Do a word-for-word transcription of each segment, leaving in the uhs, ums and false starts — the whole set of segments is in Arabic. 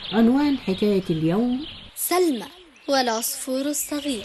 عنوان حكاية اليوم: سلمى والعصفور الصغير.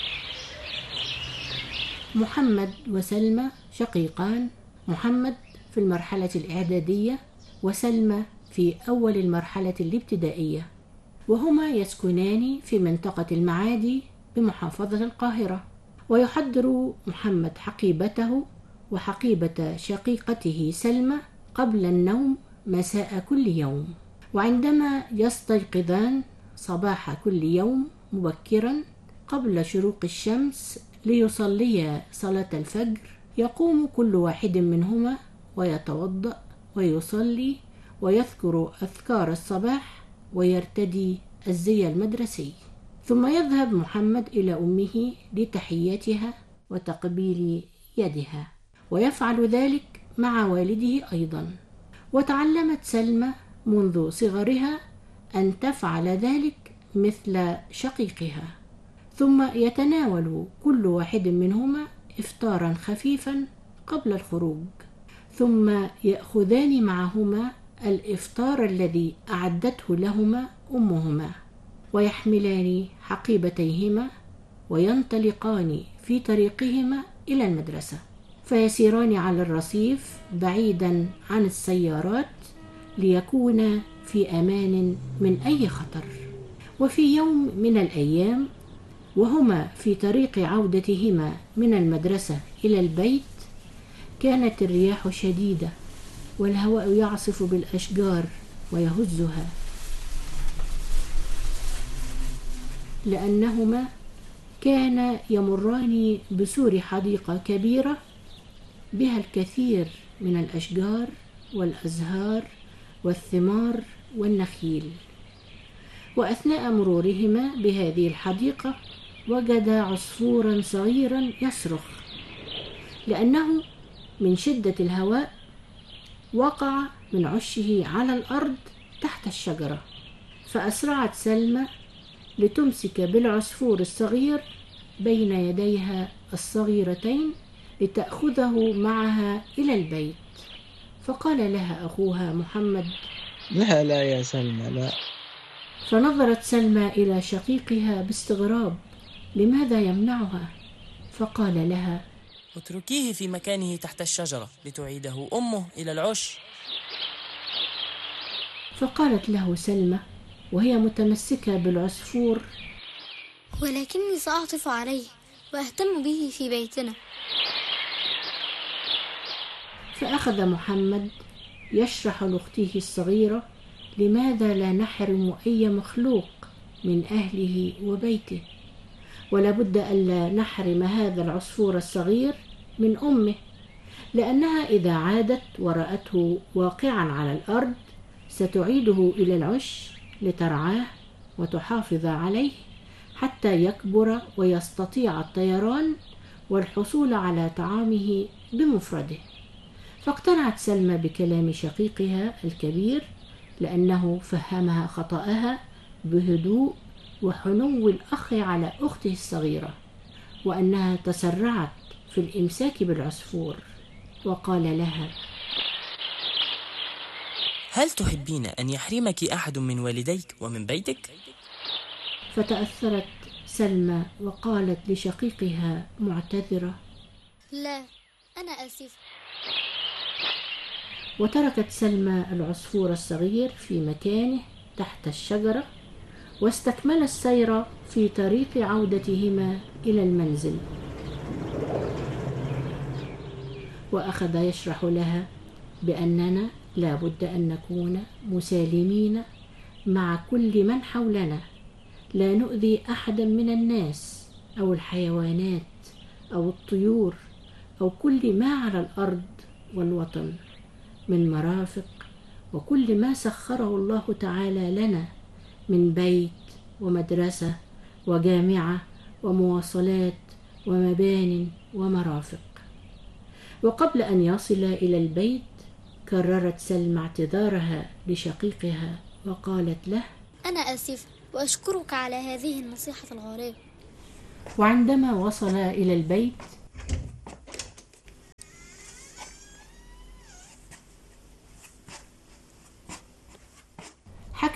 محمد وسلمى شقيقان، محمد في المرحلة الإعدادية وسلمى في أول المرحلة الابتدائية، وهما يسكنان في منطقة المعادي بمحافظة القاهرة. ويحضر محمد حقيبته وحقيبة شقيقته سلمى قبل النوم مساء كل يوم، وعندما يستيقظان صباح كل يوم مبكرا قبل شروق الشمس ليصليا صلاة الفجر، يقوم كل واحد منهما ويتوضأ ويصلي ويذكر أذكار الصباح ويرتدي الزي المدرسي، ثم يذهب محمد إلى أمه لتحياتها وتقبيل يدها، ويفعل ذلك مع والده أيضا. وتعلمت سلمى منذ صغرها أن تفعل ذلك مثل شقيقها، ثم يتناول كل واحد منهما إفطارا خفيفا قبل الخروج، ثم يأخذان معهما الإفطار الذي أعدته لهما أمهما، ويحملان حقيبتيهما وينطلقان في طريقهما إلى المدرسة، فيسيران على الرصيف بعيدا عن السيارات ليكونا في أمان من أي خطر. وفي يوم من الأيام وهما في طريق عودتهما من المدرسة إلى البيت، كانت الرياح شديدة والهواء يعصف بالأشجار ويهزها، لأنهما كانا يمران بسور حديقة كبيرة بها الكثير من الأشجار والأزهار والثمار والنخيل. وأثناء مرورهما بهذه الحديقة وجدا عصفورا صغيرا يصرخ، لأنه من شدة الهواء وقع من عشه على الأرض تحت الشجرة. فأسرعت سلمى لتمسك بالعصفور الصغير بين يديها الصغيرتين لتأخذه معها إلى البيت، فقال لها أخوها محمد: لا لا يا سلمى، لا. فنظرت سلمى إلى شقيقها باستغراب، لماذا يمنعها؟ فقال لها: اتركيه في مكانه تحت الشجرة لتعيده أمه إلى العش. فقالت له سلمى وهي متمسكة بالعصفور: ولكني سأعطف عليه وأهتم به في بيتنا. فأخذ محمد يشرح لأخته الصغيرة لماذا لا نحرم أي مخلوق من أهله وبيته، ولا بد ألا نحرم هذا العصفور الصغير من أمه، لأنها إذا عادت ورأته واقعا على الأرض ستعيده إلى العش لترعاه وتحافظ عليه حتى يكبر ويستطيع الطيران والحصول على طعامه بمفرده. فاقتنعت سلمى بكلام شقيقها الكبير، لأنه فهمها خطأها بهدوء وحنو الأخ على أخته الصغيرة، وأنها تسرعت في الإمساك بالعصفور، وقال لها: هل تحبين أن يحرمك أحد من والديك ومن بيتك؟ فتأثرت سلمى وقالت لشقيقها معتذرة: لا، أنا آسفة. وتركت سلمى العصفور الصغير في مكانه تحت الشجرة، واستكمل السير في طريق عودتهما إلى المنزل. وأخذ يشرح لها بأننا لا بد أن نكون مسالمين مع كل من حولنا، لا نؤذي أحدا من الناس أو الحيوانات أو الطيور أو كل ما على الأرض والوطن من مرافق، وكل ما سخره الله تعالى لنا من بيت ومدرسة وجامعة ومواصلات ومبان ومرافق. وقبل أن يصل إلى البيت كررت سلمى اعتذارها لشقيقها وقالت له: أنا آسفة وأشكرك على هذه النصيحة الغالية. وعندما وصل إلى البيت حكى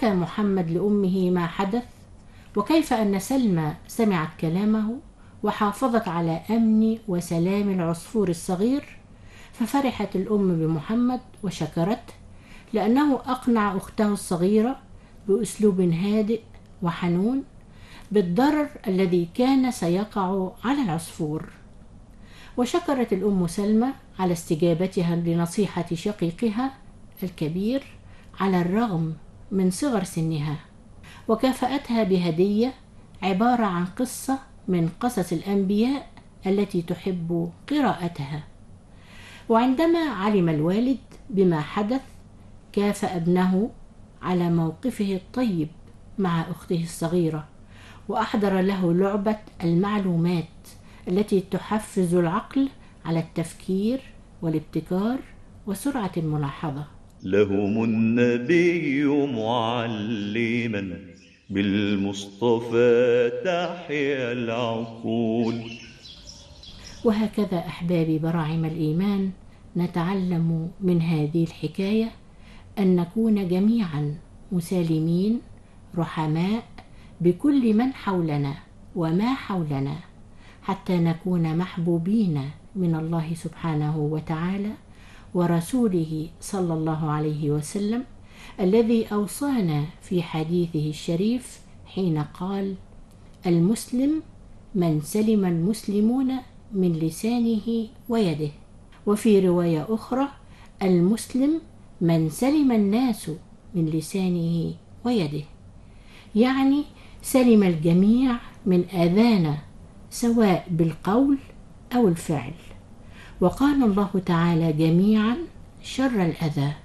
حكى محمد لأمه ما حدث، وكيف أن سلمى سمعت كلامه وحافظت على أمن وسلام العصفور الصغير، ففرحت الأم بمحمد وشكرته لأنه أقنع أخته الصغيرة بأسلوب هادئ وحنون بالضرر الذي كان سيقع على العصفور. وشكرت الأم سلمى على استجابتها لنصيحة شقيقها الكبير على الرغم من صغر سنها، وكافأتها بهدية عبارة عن قصة من قصص الأنبياء التي تحب قراءتها. وعندما علم الوالد بما حدث كافأ ابنه على موقفه الطيب مع أخته الصغيرة، وأحضر له لعبة المعلومات التي تحفز العقل على التفكير والابتكار وسرعة الملاحظة. لهم النبي معلما بالمصطفى تحيا العقول. وهكذا أحبابي براعم الإيمان نتعلم من هذه الحكاية أن نكون جميعا مسالمين رحماء بكل من حولنا وما حولنا، حتى نكون محبوبين من الله سبحانه وتعالى ورسوله صلى الله عليه وسلم، الذي أوصانا في حديثه الشريف حين قال: المسلم من سلم المسلمون من لسانه ويده. وفي رواية أخرى: المسلم من سلم الناس من لسانه ويده، يعني سلم الجميع من أذانا سواء بالقول أو الفعل. وقال الله تعالى جميعا شر الأذى.